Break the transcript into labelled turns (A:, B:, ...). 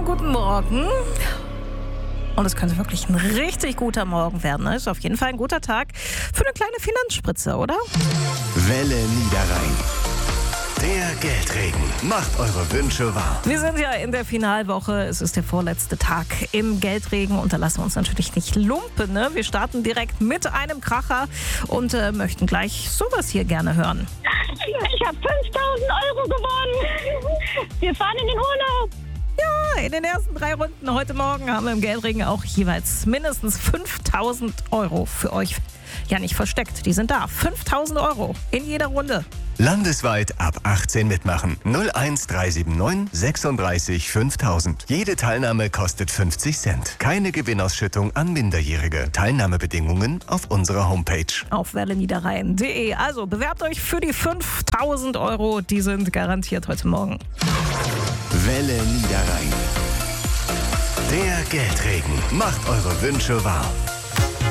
A: Guten Morgen. Und es könnte wirklich ein richtig guter Morgen werden. Ne? Ist auf jeden Fall ein guter Tag für eine kleine Finanzspritze, oder?
B: Welle Niederrhein. Der Geldregen macht eure Wünsche wahr.
A: Wir sind ja in der Finalwoche. Es ist der vorletzte Tag im Geldregen und da lassen wir uns natürlich nicht lumpen. Ne? Wir starten direkt mit einem Kracher und möchten gleich sowas hier gerne hören.
C: Ich habe 5.000 Euro gewonnen. Wir fahren in den Urlaub.
A: Ja, in den ersten 3 Runden heute Morgen haben wir im Geldregen auch jeweils mindestens 5.000 Euro für euch. Ja, nicht versteckt, die sind da. 5.000 Euro in jeder Runde.
B: Landesweit ab 18 mitmachen. 01379 36 5000. Jede Teilnahme kostet 50 Cent. Keine Gewinnausschüttung an Minderjährige. Teilnahmebedingungen auf unserer Homepage.
A: Auf welleniederrhein.de. Also bewerbt euch für die 5.000 Euro. Die sind garantiert heute Morgen.
B: Welle Niederrhein. Der Geldregen macht eure Wünsche wahr.